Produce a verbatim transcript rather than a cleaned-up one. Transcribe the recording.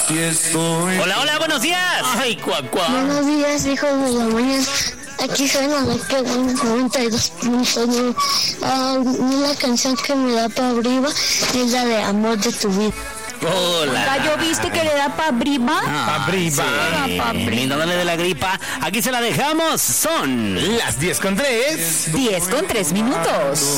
Aquí estoy. Hola, hola, buenos días. Ay, cuac, cuac. Buenos días, hijos de la mañana. Aquí soy Anaque noventa y dos punto nueve. Ah, la canción que me da para arriba es la de Amor de tu vida. Hola. ¿Gallo viste que le da pa' briba? Ah, Pa' briba. sí. Pa' briba. Brindándole de la gripa. Aquí se la dejamos. Son Las diez con tres. diez con tres minutos.